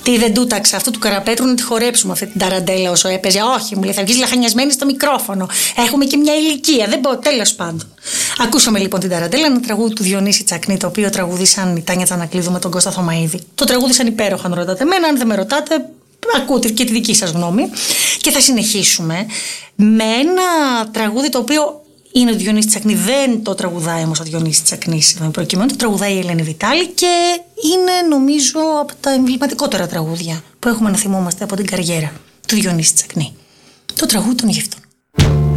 Τι δεν τούταξα αυτού του Καραπέτρου να τη χορέψουμε αυτή την ταραντέλα όσο έπαιζε. Όχι, μου λέει, θα βγει λαχανιασμένη στο μικρόφωνο. Έχουμε και μια ηλικία. Δεν μπορώ, τέλος πάντων. Ακούσαμε λοιπόν την ταραντέλα, ένα τραγούδι του Διονύση Τσακνή, το οποίο τραγουδήσαν η Τάνια Τσανακλείδου με τον Κώστα Θωμαΐδη. Το τραγούδησαν υπέροχα, αν ρωτάτε εμένα. Αν δεν με ρωτάτε, ακούτε και τη δική σας γνώμη. Και θα συνεχίσουμε με ένα τραγούδι το οποίο είναι ο Διονύσης Τσακνή. Δεν το τραγουδάει όμως ο Διονύσης Τσακνής προκειμένου, το τραγουδάει η Ελένη Βιτάλη και είναι νομίζω από τα εμβληματικότερα τραγούδια που έχουμε να θυμόμαστε από την καριέρα του Διονύση Τσακνή. Το τραγούδι των γύφτων.